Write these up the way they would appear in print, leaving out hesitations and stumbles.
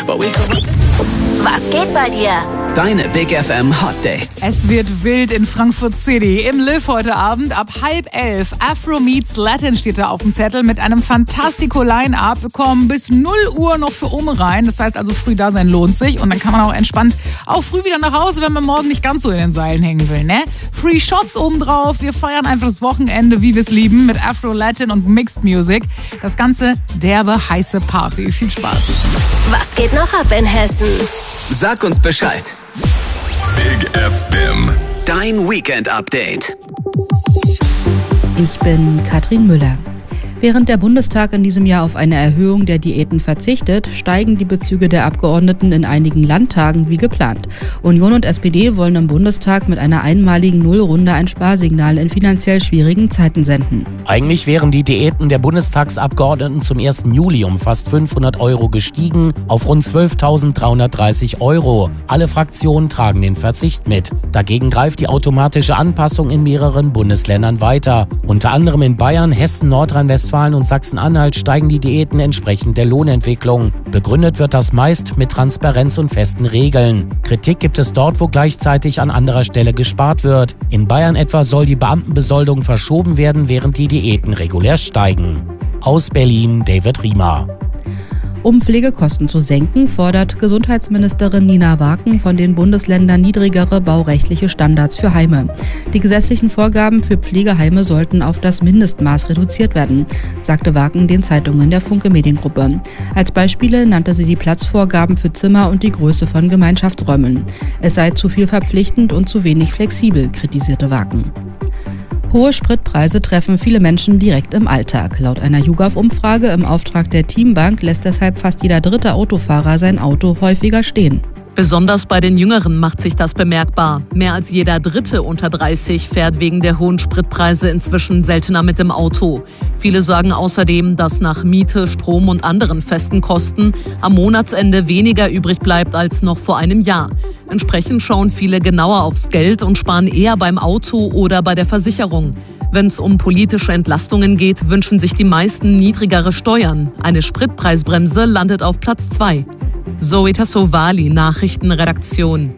but we could... Was geht bei dir? Deine Big FM Hot Dates. Es wird wild in Frankfurt City. Im Liv heute Abend ab 10:30. Afro meets Latin steht da auf dem Zettel mit einem fantastico Line-Up. Wir kommen bis 0 Uhr noch für rein. Das heißt also, früh da sein lohnt sich. Und dann kann man auch entspannt auch früh wieder nach Hause, wenn man morgen nicht ganz so in den Seilen hängen will, ne? Free Shots obendrauf. Wir feiern einfach das Wochenende, wie wir es lieben, mit Afro, Latin und Mixed Music. Das Ganze derbe, heiße Party. Viel Spaß. Was geht noch ab in Hessen? Sag uns Bescheid. Big FM. Dein Weekend-Update. Ich bin Katrin Müller. Während der Bundestag in diesem Jahr auf eine Erhöhung der Diäten verzichtet, steigen die Bezüge der Abgeordneten in einigen Landtagen wie geplant. Union und SPD wollen im Bundestag mit einer einmaligen Nullrunde ein Sparsignal in finanziell schwierigen Zeiten senden. Eigentlich wären die Diäten der Bundestagsabgeordneten zum 1. Juli um fast 500 € gestiegen auf rund 12.330 €. Alle Fraktionen tragen den Verzicht mit. Dagegen greift die automatische Anpassung in mehreren Bundesländern weiter. Unter anderem in Bayern, Hessen, Nordrhein-Westfalen und Sachsen-Anhalt steigen die Diäten entsprechend der Lohnentwicklung. Begründet wird das meist mit Transparenz und festen Regeln. Kritik gibt es dort, wo gleichzeitig an anderer Stelle gespart wird. In Bayern etwa soll die Beamtenbesoldung verschoben werden, während die Diäten regulär steigen. Aus Berlin, David Riemer. Um Pflegekosten zu senken, fordert Gesundheitsministerin Nina Waken von den Bundesländern niedrigere baurechtliche Standards für Heime. Die gesetzlichen Vorgaben für Pflegeheime sollten auf das Mindestmaß reduziert werden, sagte Waken den Zeitungen der Funke Mediengruppe. Als Beispiele nannte sie die Platzvorgaben für Zimmer und die Größe von Gemeinschaftsräumen. Es sei zu viel verpflichtend und zu wenig flexibel, kritisierte Waken. Hohe Spritpreise treffen viele Menschen direkt im Alltag. Laut einer YouGov-Umfrage im Auftrag der Teambank lässt deshalb fast jeder dritte Autofahrer sein Auto häufiger stehen. Besonders bei den Jüngeren macht sich das bemerkbar. Mehr als jeder Dritte unter 30 fährt wegen der hohen Spritpreise inzwischen seltener mit dem Auto. Viele sagen außerdem, dass nach Miete, Strom und anderen festen Kosten am Monatsende weniger übrig bleibt als noch vor einem Jahr. Entsprechend schauen viele genauer aufs Geld und sparen eher beim Auto oder bei der Versicherung. Wenn es um politische Entlastungen geht, wünschen sich die meisten niedrigere Steuern. Eine Spritpreisbremse landet auf Platz 2. Zoe Tassovali, Nachrichtenredaktion.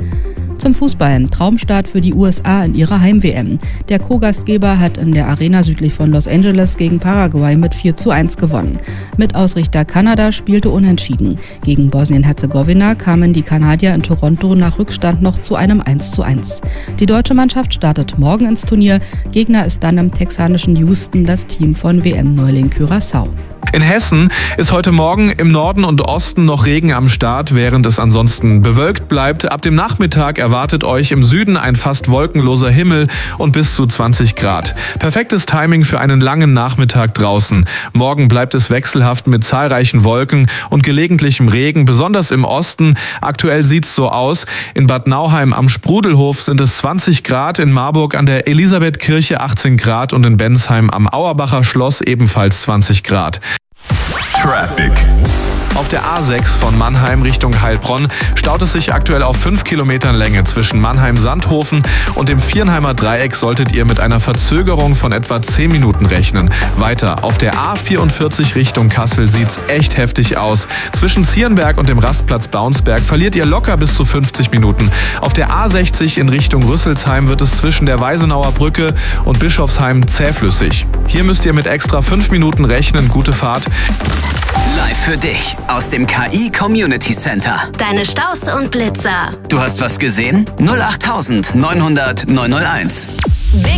Zum Fußball. Traumstart für die USA in ihrer Heim-WM. Der Co-Gastgeber hat in der Arena südlich von Los Angeles gegen Paraguay mit 4:1 gewonnen. Mitausrichter Kanada spielte unentschieden. Gegen Bosnien-Herzegowina kamen die Kanadier in Toronto nach Rückstand noch zu einem 1:1. Die deutsche Mannschaft startet morgen ins Turnier. Gegner ist dann im texanischen Houston das Team von WM-Neuling Curaçao. In Hessen ist heute Morgen im Norden und Osten noch Regen am Start, während es ansonsten bewölkt bleibt. Ab dem Nachmittag erwartet euch im Süden ein fast wolkenloser Himmel und bis zu 20 Grad. Perfektes Timing für einen langen Nachmittag draußen. Morgen bleibt es wechselhaft mit zahlreichen Wolken und gelegentlichem Regen, besonders im Osten. Aktuell sieht's so aus. In Bad Nauheim am Sprudelhof sind es 20 Grad, in Marburg an der Elisabethkirche 18 Grad und in Bensheim am Auerbacher Schloss ebenfalls 20 Grad. Traffic. Auf der A6 von Mannheim Richtung Heilbronn staut es sich aktuell auf 5 Kilometern Länge zwischen Mannheim-Sandhofen und dem Viernheimer Dreieck solltet ihr mit einer Verzögerung von etwa 10 Minuten rechnen. Weiter, auf der A44 Richtung Kassel sieht's echt heftig aus. Zwischen Zierenberg und dem Rastplatz Baunsberg verliert ihr locker bis zu 50 Minuten. Auf der A60 in Richtung Rüsselsheim wird es zwischen der Weisenauer Brücke und Bischofsheim zähflüssig. Hier müsst ihr mit extra 5 Minuten rechnen. Gute Fahrt. Live für dich aus dem KI Community Center. Deine Staus und Blitzer. Du hast was gesehen? 08900 901.